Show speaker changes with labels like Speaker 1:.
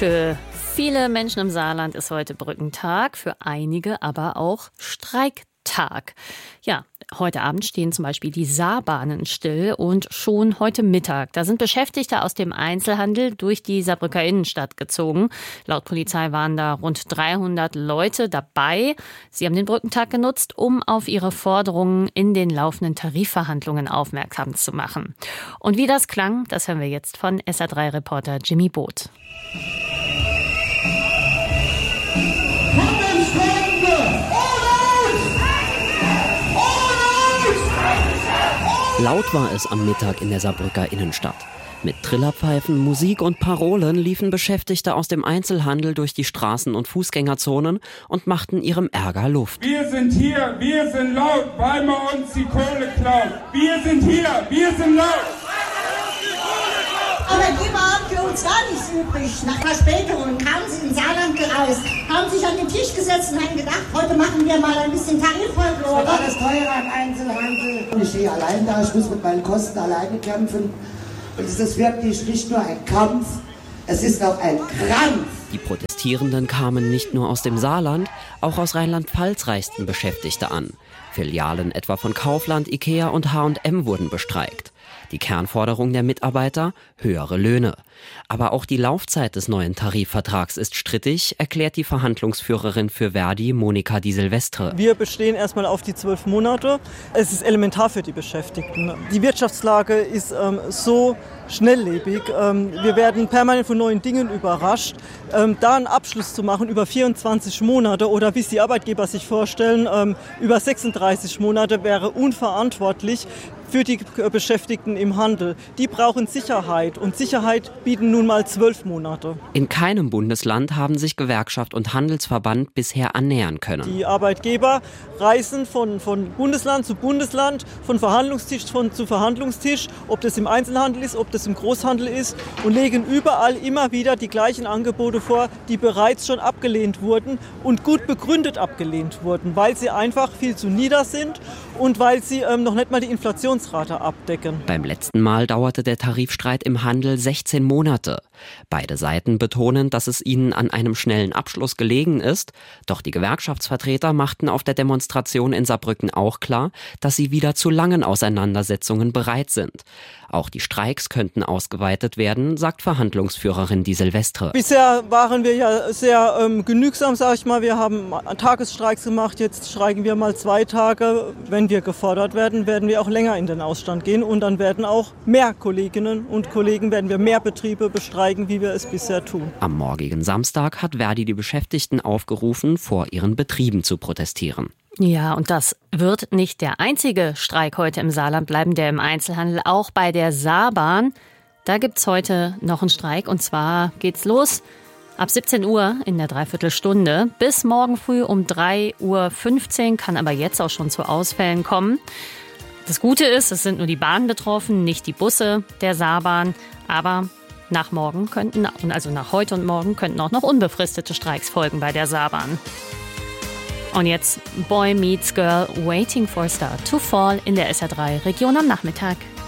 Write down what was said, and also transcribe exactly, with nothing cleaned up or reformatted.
Speaker 1: Für viele Menschen im Saarland ist heute Brückentag, für einige aber auch Streiktag. Ja, heute Abend stehen zum Beispiel die Saarbahnen still und schon heute Mittag. Da sind Beschäftigte aus dem Einzelhandel durch die Saarbrücker Innenstadt gezogen. Laut Polizei waren da rund dreihundert Leute dabei. Sie haben den Brückentag genutzt, um auf ihre Forderungen in den laufenden Tarifverhandlungen aufmerksam zu machen. Und wie das klang, das hören wir jetzt von S R drei Reporter Jimmy Both.
Speaker 2: Laut war es am Mittag in der Saarbrücker Innenstadt. Mit Trillerpfeifen, Musik und Parolen liefen Beschäftigte aus dem Einzelhandel durch die Straßen- und Fußgängerzonen und machten ihrem Ärger Luft.
Speaker 3: Wir sind hier, wir sind laut, weil man uns die Kohle klaut. Wir sind hier, wir sind laut.
Speaker 4: Aber die waren für uns gar nichts übrig. Nach Verspätungen kamen sie ins Saarland gereist, haben sich an den Tisch gesetzt und haben gedacht, heute machen wir mal ein bisschen Tariffolklore.
Speaker 5: Das ist alles teurer im Einzelhandel. Ich stehe allein da, ich muss mit meinen Kosten alleine kämpfen. Und es ist wirklich nicht nur ein Kampf, es ist auch ein Krampf.
Speaker 2: Die Protestierenden kamen nicht nur aus dem Saarland, auch aus Rheinland-Pfalz reisten Beschäftigte an. Filialen etwa von Kaufland, Ikea und H und M wurden bestreikt. Die Kernforderung der Mitarbeiter? Höhere Löhne. Aber auch die Laufzeit des neuen Tarifvertrags ist strittig, erklärt die Verhandlungsführerin für Verdi, Monika Di Silvestre.
Speaker 6: Wir bestehen erstmal auf die zwölf Monate. Es ist elementar für die Beschäftigten. Die Wirtschaftslage ist ähm, so schnelllebig. Ähm, wir werden permanent von neuen Dingen überrascht. Ähm, da einen Abschluss zu machen über vierundzwanzig Monate oder wie es die Arbeitgeber sich vorstellen, ähm, über sechsunddreißig Monate wäre unverantwortlich für die Beschäftigten im Handel. Die brauchen Sicherheit und Sicherheit bieten nun mal zwölf Monate.
Speaker 2: In keinem Bundesland haben sich Gewerkschaft und Handelsverband bisher annähern können.
Speaker 6: Die Arbeitgeber reisen von, von Bundesland zu Bundesland, von Verhandlungstisch von, zu Verhandlungstisch, ob das im Einzelhandel ist, ob das im Großhandel ist, und legen überall immer wieder die gleichen Angebote vor, die bereits schon abgelehnt wurden und gut begründet abgelehnt wurden, weil sie einfach viel zu nieder sind und weil sie ähm, noch nicht mal die Inflationsrate abdecken.
Speaker 2: Beim letzten Mal dauerte der Tarifstreit im Handel sechzehn Monate. Beide Seiten betonen, dass es ihnen an einem schnellen Abschluss gelegen ist. Doch die Gewerkschaftsvertreter machten auf der Demonstration in Saarbrücken auch klar, dass sie wieder zu langen Auseinandersetzungen bereit sind. Auch die Streiks könnten ausgeweitet werden, sagt Verhandlungsführerin Di Silvestre.
Speaker 6: Bisher waren wir ja sehr ähm, genügsam, sag ich mal. Wir haben Tagesstreiks gemacht, jetzt streiken wir mal zwei Tage. Wenn wir gefordert werden, werden wir auch länger in den Ausstand gehen und dann werden auch mehr Kolleginnen und Kollegen, werden wir mehr Betriebe bestreiken, wie wir es bisher tun.
Speaker 2: Am morgigen Samstag hat Verdi die Beschäftigten aufgerufen, vor ihren Betrieben zu protestieren.
Speaker 1: Ja, und das wird nicht der einzige Streik heute im Saarland bleiben, der im Einzelhandel. Auch bei der Saarbahn, da gibt's heute noch einen Streik. Und zwar geht's los ab siebzehn Uhr in der Dreiviertelstunde bis morgen früh um drei Uhr fünfzehn, kann aber jetzt auch schon zu Ausfällen kommen. Das Gute ist, es sind nur die Bahnen betroffen, nicht die Busse der Saarbahn. Aber nach morgen könnten, also nach heute und morgen könnten auch noch unbefristete Streiks folgen bei der Saarbahn. Und jetzt Boy Meets Girl, Waiting for a Star to Fall in der S R drei Region am Nachmittag.